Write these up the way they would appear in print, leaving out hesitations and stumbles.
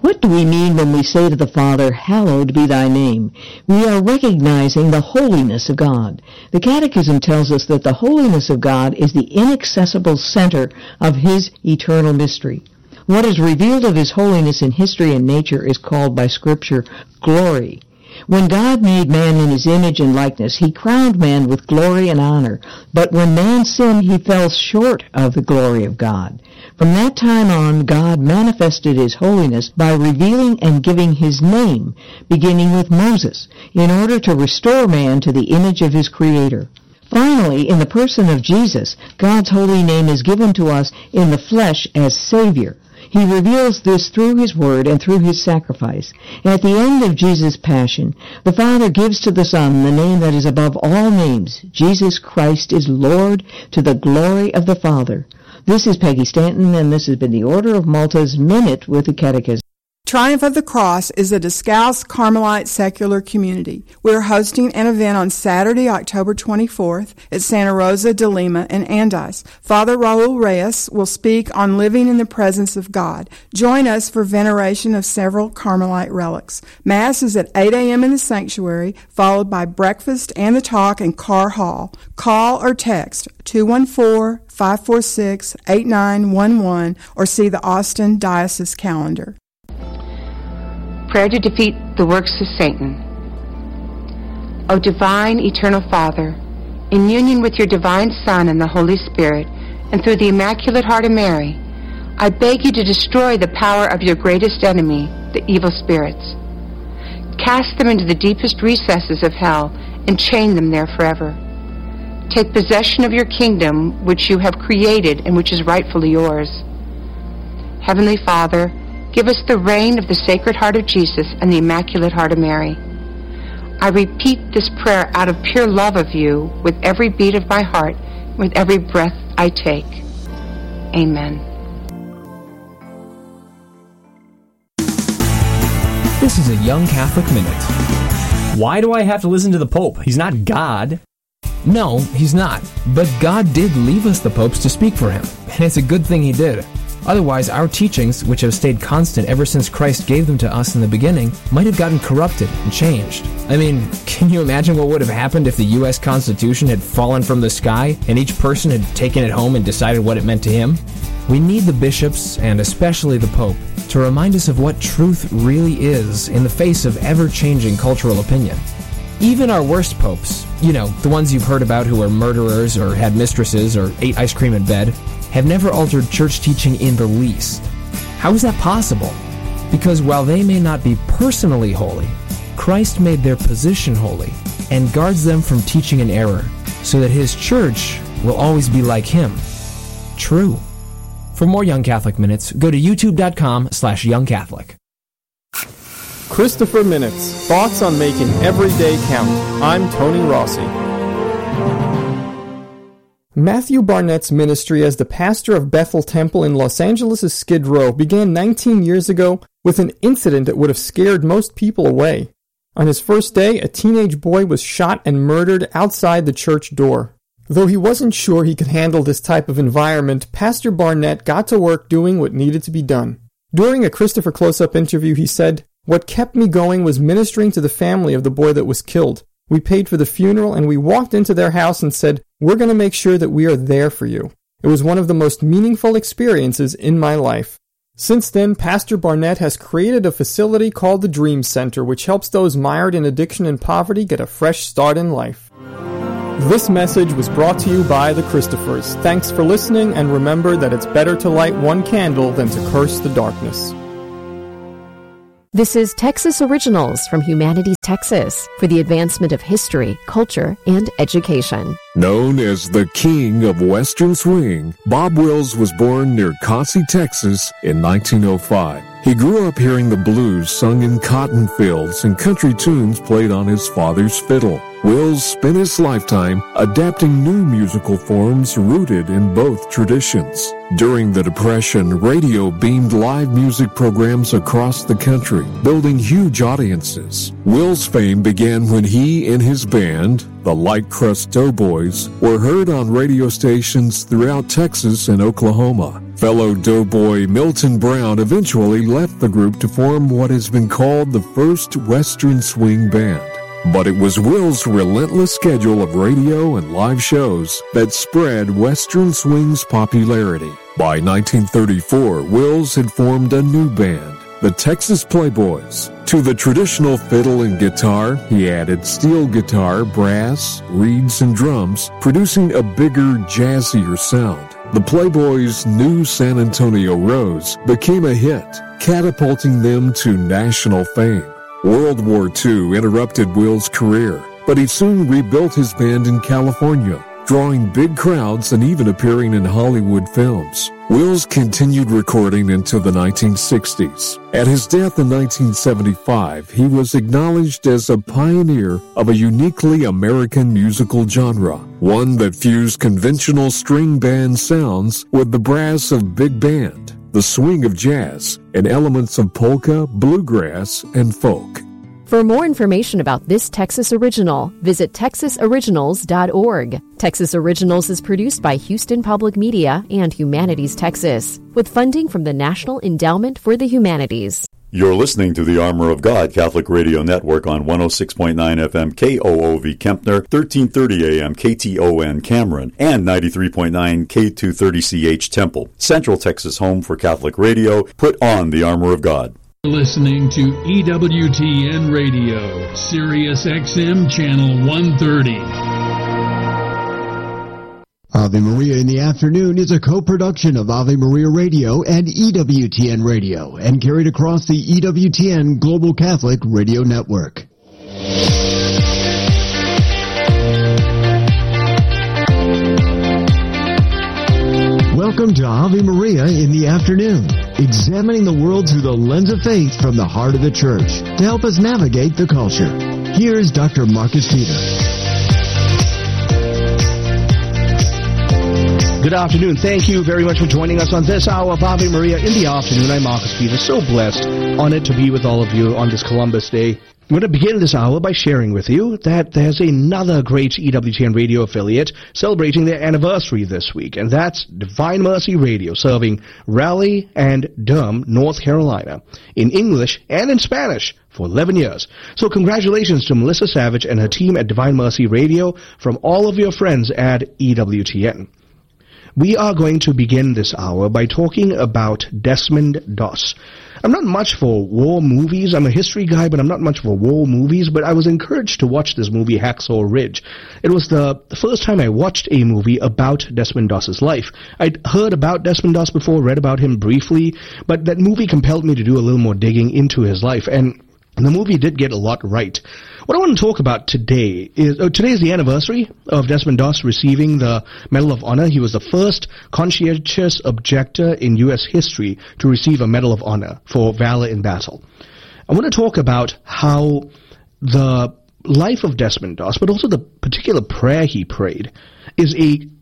What do we mean when we say to the Father, "Hallowed be thy name"? We are recognizing the holiness of God. The Catechism tells us that the holiness of God is the inaccessible center of his eternal mystery. What is revealed of his holiness in history and nature is called by Scripture glory. When God made man in his image and likeness, he crowned man with glory and honor. But when man sinned, he fell short of the glory of God. From that time on, God manifested his holiness by revealing and giving his name, beginning with Moses, in order to restore man to the image of his Creator. Finally, in the person of Jesus, God's holy name is given to us in the flesh as Savior. He reveals this through his word and through his sacrifice. At the end of Jesus' passion, the Father gives to the Son the name that is above all names. Jesus Christ is Lord, to the glory of the Father. This is Peggy Stanton, and this has been the Order of Malta's Minute with the Catechism. Triumph of the Cross is a Discalced Carmelite secular community. We're hosting an event on Saturday, October 24th at Santa Rosa de Lima in Andes. Father Raul Reyes will speak on living in the presence of God. Join us for veneration of several Carmelite relics. Mass is at 8 a.m. in the sanctuary, followed by breakfast and the talk in Carr Hall. Call or text 214-546-8911 or see the Austin Diocese calendar. Prayer to defeat the works of Satan. O divine, eternal Father, in union with your divine Son and the Holy Spirit, and through the Immaculate Heart of Mary, I beg you to destroy the power of your greatest enemy, the evil spirits. Cast them into the deepest recesses of hell and chain them there forever. Take possession of your kingdom, which you have created and which is rightfully yours. Heavenly Father, give us the reign of the Sacred Heart of Jesus and the Immaculate Heart of Mary. I repeat this prayer out of pure love of you with every beat of my heart, with every breath I take. Amen. This is a Young Catholic Minute. Why do I have to listen to the Pope? He's not God. No, he's not. But God did leave us the popes to speak for him, and it's a good thing he did. Otherwise, our teachings, which have stayed constant ever since Christ gave them to us in the beginning, might have gotten corrupted and changed. I mean, can you imagine what would have happened if the U.S. Constitution had fallen from the sky and each person had taken it home and decided what it meant to him? We need the bishops, and especially the Pope, to remind us of what truth really is in the face of ever-changing cultural opinion. Even our worst popes, the ones you've heard about who are murderers or had mistresses or ate ice cream in bed, have never altered church teaching in the least. How is that possible? Because while they may not be personally holy, Christ made their position holy and guards them from teaching in error, so that his church will always be like him. True. For more Young Catholic Minutes, go to youtube.com/youngcatholic. Christopher Minutes, thoughts on making every day count. I'm Tony Rossi. Matthew Barnett's ministry as the pastor of Bethel Temple in Los Angeles' Skid Row began 19 years ago with an incident that would have scared most people away. On his first day, a teenage boy was shot and murdered outside the church door. Though he wasn't sure he could handle this type of environment, Pastor Barnett got to work doing what needed to be done. During a Christopher Close-Up interview, he said, "What kept me going was ministering to the family of the boy that was killed. We paid for the funeral, and we walked into their house and said, 'We're going to make sure that we are there for you.' It was one of the most meaningful experiences in my life." Since then, Pastor Barnett has created a facility called the Dream Center, which helps those mired in addiction and poverty get a fresh start in life. This message was brought to you by the Christophers. Thanks for listening, and remember that it's better to light one candle than to curse the darkness. This is Texas Originals from Humanities Texas for the advancement of history, culture, and education. Known as the King of Western Swing, Bob Wills was born near Caussey, Texas in 1905. He grew up hearing the blues sung in cotton fields and country tunes played on his father's fiddle. Wills spent his lifetime adapting new musical forms rooted in both traditions. During the Depression, radio beamed live music programs across the country, building huge audiences. Wills' fame began when he and his band, the Light Crust Doughboys, were heard on radio stations throughout Texas and Oklahoma. Fellow doughboy Milton Brown eventually left the group to form what has been called the first Western Swing Band. But it was Will's relentless schedule of radio and live shows that spread Western Swing's popularity. By 1934, Wills had formed a new band, the Texas Playboys. To the traditional fiddle and guitar, he added steel guitar, brass, reeds, and drums, producing a bigger, jazzier sound. The Playboys' new San Antonio Rose became a hit, catapulting them to national fame. World War II interrupted Will's career, but he soon rebuilt his band in California, drawing big crowds and even appearing in Hollywood films. Wills continued recording into the 1960s. At his death in 1975, he was acknowledged as a pioneer of a uniquely American musical genre, one that fused conventional string band sounds with the brass of big band, the swing of jazz, and elements of polka, bluegrass, and folk. For more information about this Texas Original, visit texasoriginals.org. Texas Originals is produced by Houston Public Media and Humanities Texas, with funding from the National Endowment for the Humanities. You're listening to the Armor of God Catholic Radio Network on 106.9 FM KOOV Kempner, 1330 AM KTON Cameron, and 93.9 K230CH Temple. Central Texas home for Catholic radio. Put on the Armor of God. Listening to EWTN Radio, Sirius XM Channel 130. Ave Maria in the Afternoon is a co-production of Ave Maria Radio and EWTN Radio and carried across the EWTN Global Catholic Radio Network. Welcome to Ave Maria in the Afternoon, examining the world through the lens of faith from the heart of the Church to help us navigate the culture. Here's Dr. Marcus Peter. Good afternoon. Thank you very much for joining us on this hour of Ave Maria in the Afternoon. I'm Marcus Peter. So blessed, honored to be with all of you on this Columbus Day. I'm going to begin this hour by sharing with you that there's another great EWTN radio affiliate celebrating their anniversary this week, and that's Divine Mercy Radio, serving Raleigh and Durham, North Carolina, in English and in Spanish for 11 years. So congratulations to Melissa Savage and her team at Divine Mercy Radio from all of your friends at EWTN. We are going to begin this hour by talking about Desmond Doss. I'm not much for war movies. I'm a history guy, but I'm not much for war movies. But I was encouraged to watch this movie, Hacksaw Ridge. It was the first time I watched a movie about Desmond Doss's life. I'd heard about Desmond Doss before, read about him briefly, but that movie compelled me to do a little more digging into his life. And the movie did get a lot right. What I want to talk about today is, today is the anniversary of Desmond Doss receiving the Medal of Honor. He was the first conscientious objector in U.S. history to receive a Medal of Honor for valor in battle. I want to talk about how the life of Desmond Doss, but also the particular prayer he prayed, is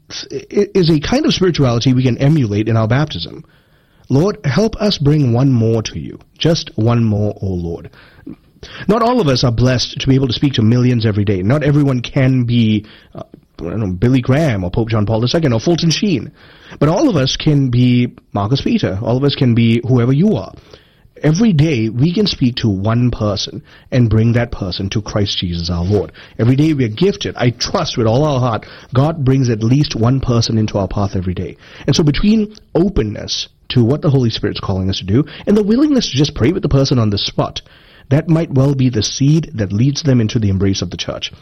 a kind of spirituality we can emulate in our baptism. Lord, help us bring one more to you. Just one more, O Lord. Not all of us are blessed to be able to speak to millions every day. Not everyone can be Billy Graham or Pope John Paul II or Fulton Sheen. But all of us can be Marcus Peter. All of us can be whoever you are. Every day we can speak to one person and bring that person to Christ Jesus our Lord. Every day we are gifted. I trust with all our heart, God brings at least one person into our path every day. And so between openness to what the Holy Spirit's calling us to do and the willingness to just pray with the person on the spot, that might well be the seed that leads them into the embrace of the church.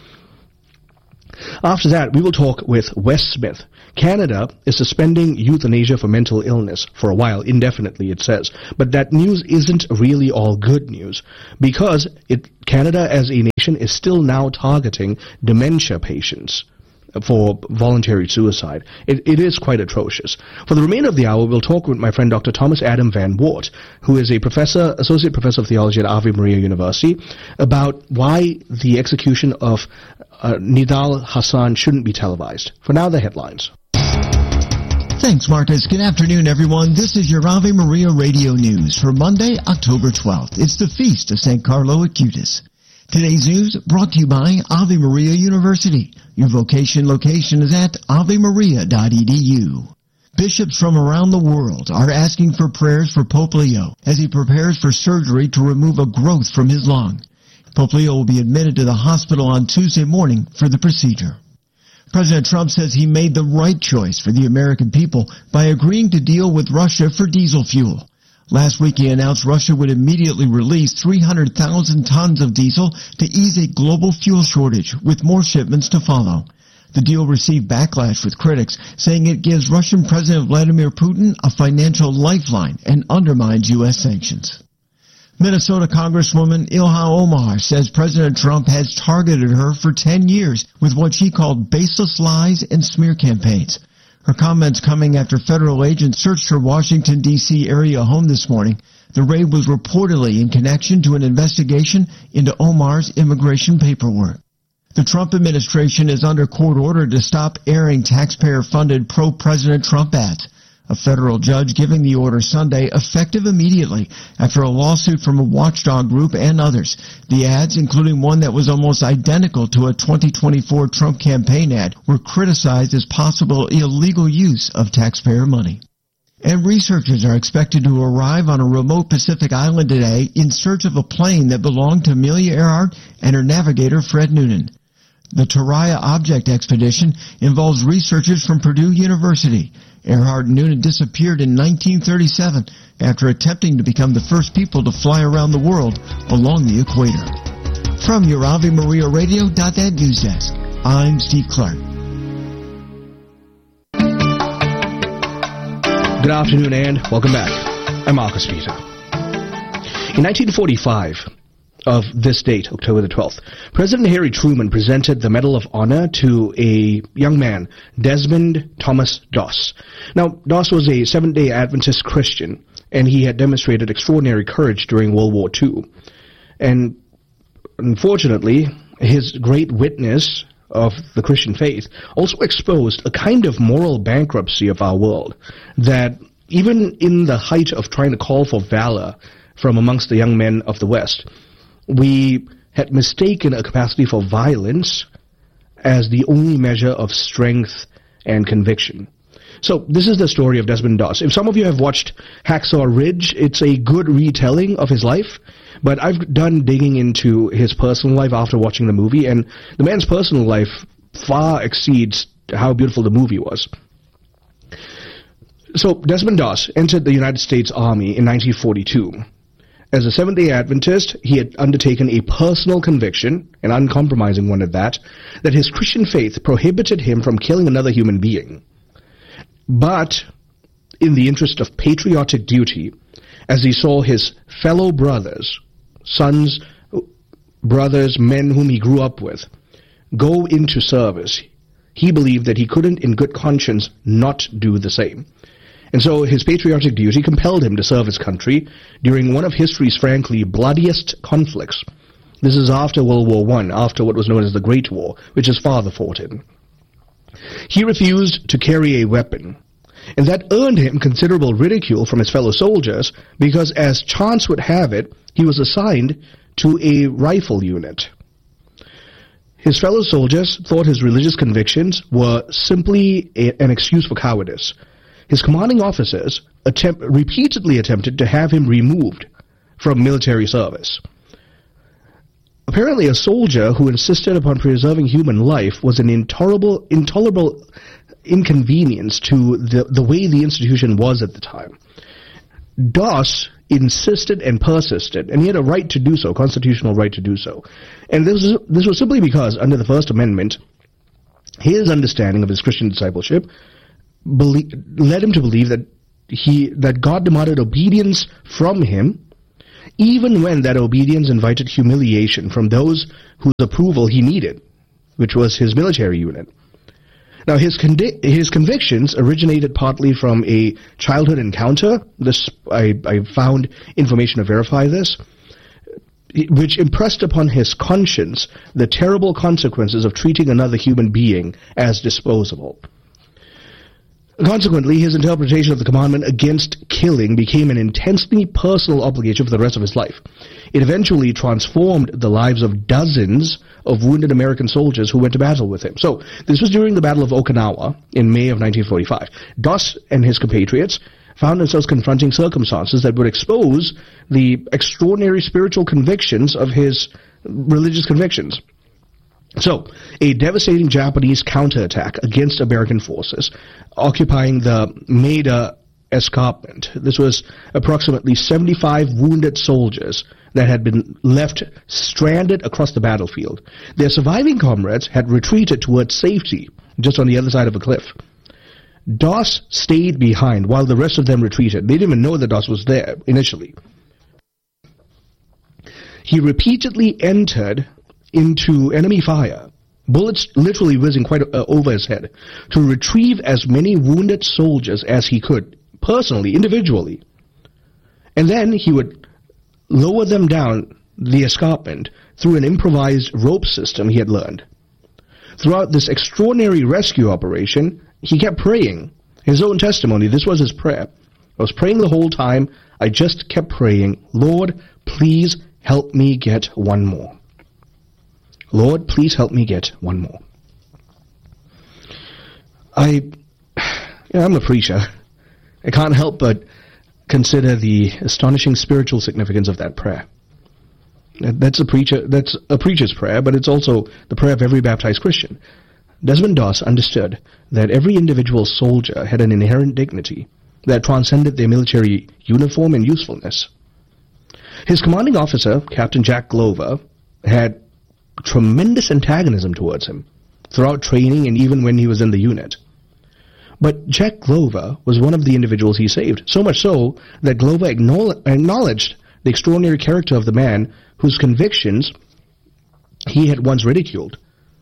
After that, we will talk with Wes Smith. Canada is suspending euthanasia for mental illness for a while, indefinitely it says. But that news isn't really all good news, because Canada as a nation is still now targeting dementia patients for voluntary suicide. It is quite atrocious. For the remainder of the hour, we'll talk with my friend Dr. Thomas Adam Van Wart, who is a associate professor of theology at Ave Maria University, about why the execution of Nidal Hassan shouldn't be televised. For now, the headlines. Thanks, Marcus. Good afternoon, everyone. This is your Ave Maria Radio News for Monday, October 12th. It's the feast of St. Carlo Acutis. Today's news brought to you by Ave Maria University. Your vocation location is at avemaria.edu. Bishops from around the world are asking for prayers for Pope Leo as he prepares for surgery to remove a growth from his lung. Pope Leo will be admitted to the hospital on Tuesday morning for the procedure. President Trump says he made the right choice for the American people by agreeing to deal with Russia for diesel fuel. Last week he announced Russia would immediately release 300,000 tons of diesel to ease a global fuel shortage, with more shipments to follow. The deal received backlash with critics, saying it gives Russian President Vladimir Putin a financial lifeline and undermines U.S. sanctions. Minnesota Congresswoman Ilhan Omar says President Trump has targeted her for 10 years with what she called baseless lies and smear campaigns. Her comments coming after federal agents searched her Washington, D.C. area home this morning. The raid was reportedly in connection to an investigation into Omar's immigration paperwork. The Trump administration is under court order to stop airing taxpayer-funded pro-President Trump ads. A federal judge giving the order Sunday, effective immediately after a lawsuit from a watchdog group and others. The ads, including one that was almost identical to a 2024 Trump campaign ad, were criticized as possible illegal use of taxpayer money. And researchers are expected to arrive on a remote Pacific island today in search of a plane that belonged to Amelia Earhart and her navigator Fred Noonan. The Taraya Object Expedition involves researchers from Purdue University. Earhart and Noonan disappeared in 1937 after attempting to become the first people to fly around the world along the equator. From your AveMariaRadio.net news desk, I'm Steve Clark. Good afternoon and welcome back. I'm Marcus Peter. In 1945, of this date, October the 12th, President Harry Truman presented the Medal of Honor to a young man, Desmond Thomas Doss. Now, Doss was a Seventh-day Adventist Christian, and he had demonstrated extraordinary courage during World War II. And unfortunately, his great witness of the Christian faith also exposed a kind of moral bankruptcy of our world, that even in the height of trying to call for valor from amongst the young men of the West, we had mistaken a capacity for violence as the only measure of strength and conviction. So this is the story of Desmond Doss. If some of you have watched Hacksaw Ridge, it's a good retelling of his life, but I've done digging into his personal life after watching the movie, and the man's personal life far exceeds how beautiful the movie was. So Desmond Doss entered the United States Army in 1942. As a Seventh-day Adventist, he had undertaken a personal conviction, an uncompromising one at that his Christian faith prohibited him from killing another human being. But, in the interest of patriotic duty, as he saw his fellow brothers, sons, brothers, men whom he grew up with, go into service, he believed that he couldn't in good conscience not do the same. And so his patriotic duty compelled him to serve his country during one of history's frankly bloodiest conflicts. This is after World War I, after what was known as the Great War, which his father fought in. He refused to carry a weapon, and that earned him considerable ridicule from his fellow soldiers because, as chance would have it, he was assigned to a rifle unit. His fellow soldiers thought his religious convictions were simply an excuse for cowardice. His commanding officers repeatedly attempted to have him removed from military service. Apparently, a soldier who insisted upon preserving human life was an intolerable inconvenience to the way the institution was at the time. Doss insisted and persisted, and he had a right to do so, constitutional right to do so. And this was simply because, under the First Amendment, his understanding of his Christian discipleship led him to believe that God demanded obedience from him, even when that obedience invited humiliation from those whose approval he needed, which was his military unit. Now, his convictions originated partly from a childhood encounter. I found information to verify this, which impressed upon his conscience the terrible consequences of treating another human being as disposable. Consequently, his interpretation of the commandment against killing became an intensely personal obligation for the rest of his life. It eventually transformed the lives of dozens of wounded American soldiers who went to battle with him. So, this was during the Battle of Okinawa in May of 1945. Doss and his compatriots found themselves confronting circumstances that would expose the extraordinary spiritual convictions of his religious convictions. So, a devastating Japanese counterattack against American forces occupying the Maeda escarpment. This was approximately 75 wounded soldiers that had been left stranded across the battlefield. Their surviving comrades had retreated towards safety, just on the other side of a cliff. Doss stayed behind while the rest of them retreated. They didn't even know that Doss was there initially. He repeatedly entered into enemy fire, bullets literally whizzing quite over his head, to retrieve as many wounded soldiers as he could, personally, individually. And then he would lower them down the escarpment through an improvised rope system he had learned. Throughout this extraordinary rescue operation, he kept praying. His own testimony, this was his prayer. I was praying the whole time. I just kept praying, Lord, please help me get one more. Lord, please help me get one more. I'm a preacher. I can't help but consider the astonishing spiritual significance of that prayer. That's a preacher's prayer, but it's also the prayer of every baptized Christian. Desmond Doss understood that every individual soldier had an inherent dignity that transcended their military uniform and usefulness. His commanding officer, Captain Jack Glover, had tremendous antagonism towards him throughout training and even when he was in the unit. But Jack Glover was one of the individuals he saved, so much so that Glover acknowledged the extraordinary character of the man whose convictions he had once ridiculed.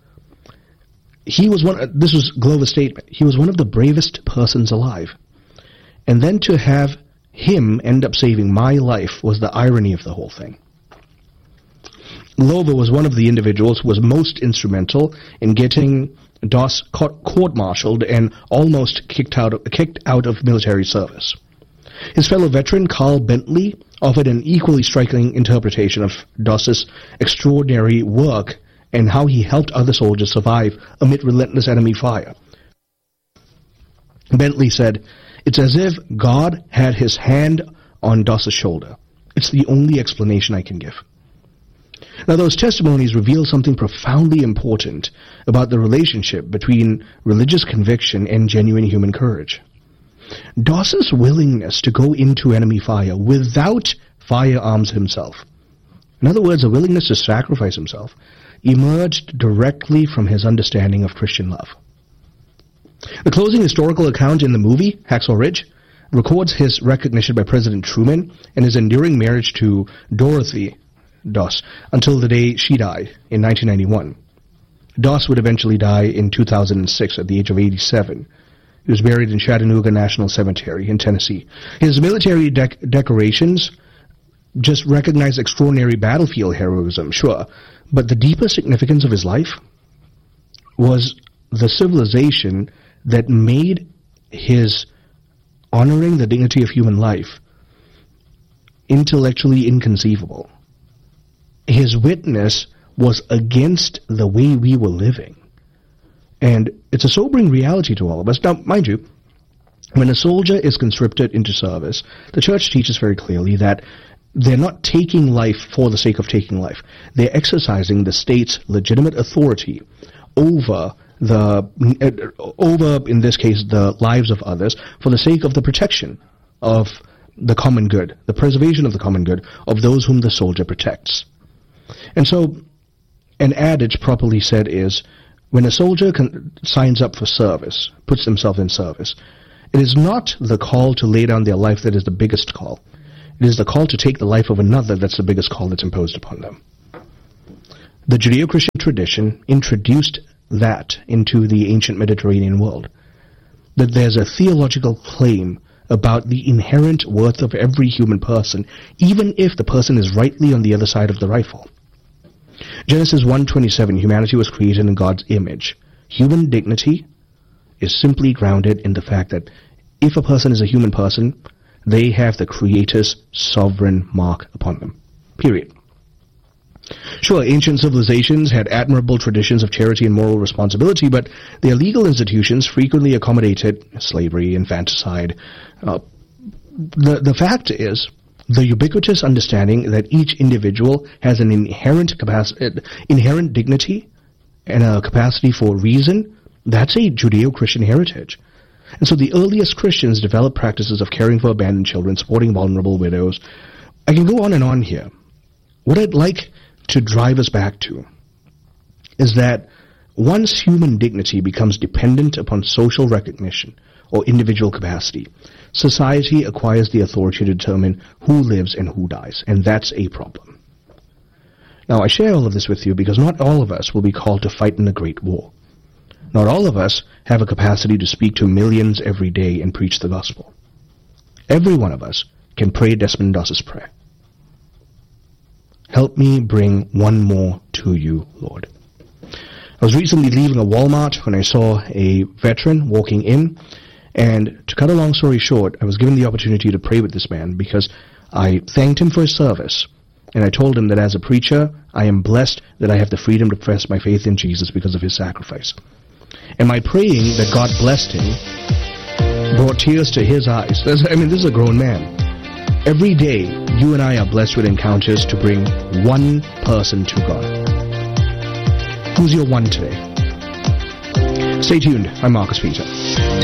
This was Glover's statement, he was one of the bravest persons alive. And then to have him end up saving my life was the irony of the whole thing. Glover was one of the individuals who was most instrumental in getting Doss court-martialed and almost kicked out of military service. His fellow veteran, Carl Bentley, offered an equally striking interpretation of Doss's extraordinary work and how he helped other soldiers survive amid relentless enemy fire. Bentley said, "It's as if God had his hand on Doss's shoulder. It's the only explanation I can give." Now, those testimonies reveal something profoundly important about the relationship between religious conviction and genuine human courage. Doss's willingness to go into enemy fire without firearms himself, in other words, a willingness to sacrifice himself, emerged directly from his understanding of Christian love. The closing historical account in the movie, Hacksaw Ridge, records his recognition by President Truman and his enduring marriage to Dorothy Doss until the day she died in 1991. Doss would eventually die in 2006 at the age of 87. He was buried in Chattanooga National Cemetery in Tennessee. His military decorations just recognize extraordinary battlefield heroism, sure, but the deeper significance of his life was the civilization that made his honoring the dignity of human life intellectually inconceivable. His witness was against the way we were living. And it's a sobering reality to all of us. Now, mind you, when a soldier is conscripted into service, the church teaches very clearly that they're not taking life for the sake of taking life. They're exercising the state's legitimate authority over, in this case, the lives of others for the sake of the protection of the common good, the preservation of the common good of those whom the soldier protects. And so, an adage properly said is, when a soldier signs up for service, puts himself in service, it is not the call to lay down their life that is the biggest call. It is the call to take the life of another that's the biggest call that's imposed upon them. The Judeo-Christian tradition introduced that into the ancient Mediterranean world, that there's a theological claim about the inherent worth of every human person, even if the person is rightly on the other side of the rifle. Genesis 1:27, humanity was created in God's image. Human dignity is simply grounded in the fact that if a person is a human person, they have the Creator's sovereign mark upon them. Period. Sure, ancient civilizations had admirable traditions of charity and moral responsibility, but their legal institutions frequently accommodated slavery, infanticide. The fact is, the ubiquitous understanding that each individual has an inherent dignity and a capacity for reason, that's a Judeo-Christian heritage. And so the earliest Christians developed practices of caring for abandoned children, supporting vulnerable widows. I can go on and on here. What I'd like to drive us back to is that once human dignity becomes dependent upon social recognition or individual capacity, society acquires the authority to determine who lives and who dies, and that's a problem. Now, I share all of this with you because not all of us will be called to fight in a great war. Not all of us have a capacity to speak to millions every day and preach the gospel. Every one of us can pray Desmond Doss's prayer. Help me bring one more to you, Lord. I was recently leaving a Walmart when I saw a veteran walking in, and to cut a long story short, I was given the opportunity to pray with this man because I thanked him for his service, and I told him that as a preacher, I am blessed that I have the freedom to profess my faith in Jesus because of his sacrifice. And my praying that God blessed him brought tears to his eyes. This is a grown man. Every day, you and I are blessed with encounters to bring one person to God. Who's your one today? Stay tuned. I'm Marcus Peter.